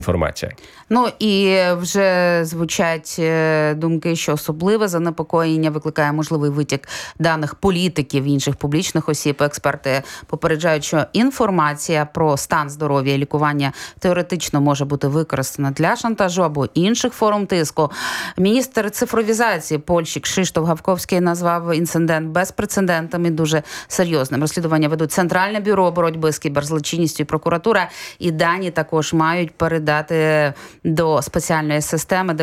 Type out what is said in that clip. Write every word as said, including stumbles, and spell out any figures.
інформація. Ну і вже звучать думки, що особливе занепокоєння викликає можливий витік даних політиків, інших публічних осіб. Експерти попереджають, що інформація про стан здоров'я і лікування теоретично може бути використана для шантажу або інших форм тиску. Міністр цифровізації Польщі Кшиштоф Гавковський назвав інцидент безпрецедентним і дуже серйозним. Розслідування ведуть Центральне бюро боротьби з кіберзлочинністю і прокуратура. І дані також мають передати до спеціальної системи, де